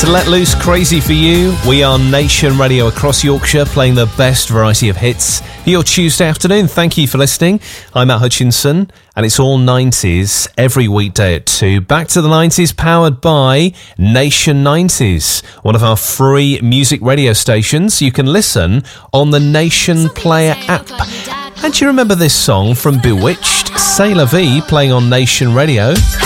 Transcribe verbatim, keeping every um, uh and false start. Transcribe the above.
to Let Loose, Crazy for You. We are Nation Radio across Yorkshire, playing the best variety of hits your Tuesday afternoon. Thank you for listening. I'm Matt Hutchinson, and it's all nineties every weekday at two. Back to the nineties, powered by Nation nineties, one of our free music radio stations. You can listen on the Nation Player app. And do you remember this song from Bewitched, C'est La Vie, playing on Nation Radio?